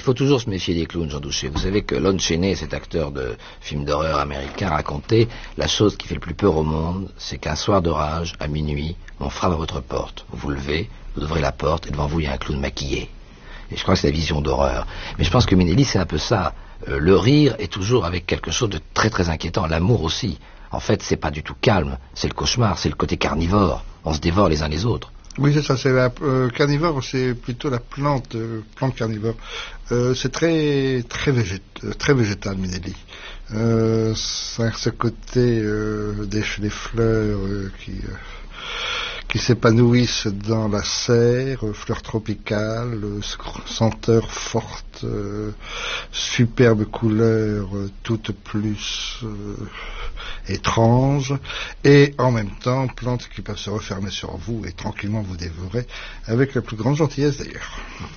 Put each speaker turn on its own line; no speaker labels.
faut toujours se méfier des clowns, Jean Douchet. Vous savez que Lon Chaney, cet acteur de film d'horreur américain, racontait la chose qui fait le plus peur au monde, c'est qu'un soir d'orage, à minuit, on frappe à votre porte. Vous vous levez, vous ouvrez la porte, et devant vous, il y a un clown maquillé. Et je crois que c'est la vision d'horreur. Mais je pense que Minelli, c'est un peu ça. Le rire est toujours avec quelque chose de très très inquiétant. L'amour aussi. En fait, c'est pas du tout calme. C'est le cauchemar, c'est le côté carnivore. On se dévore les uns les autres.
Oui, c'est ça, c'est la carnivore, c'est plutôt la plante carnivore. C'est très végétal, Minelli. Ce côté des fleurs qui s'épanouissent dans la serre, fleurs tropicales, senteurs fortes, superbes couleurs, toutes plus étranges, et en même temps plantes qui peuvent se refermer sur vous et tranquillement vous dévorer, avec la plus grande gentillesse d'ailleurs.